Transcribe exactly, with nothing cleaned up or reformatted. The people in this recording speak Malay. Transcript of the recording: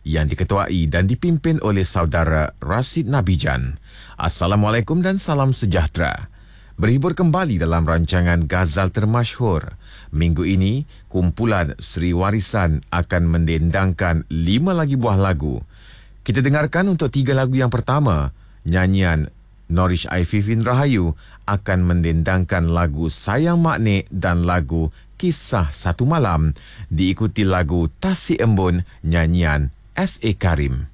yang diketuai dan dipimpin oleh saudara Rasid Nabijan. Assalamualaikum dan salam sejahtera. Berhibur kembali dalam rancangan Ghazal Termasyhur. Minggu ini, kumpulan Sri Warisan akan mendendangkan lima lagi buah lagu. Kita dengarkan untuk tiga lagu yang pertama, nyanyian Norish Aififin Rahayu akan mendendangkan lagu Sayang Maknik dan lagu Kisah Satu Malam, diikuti lagu Tasik Embun nyanyian S A Karim.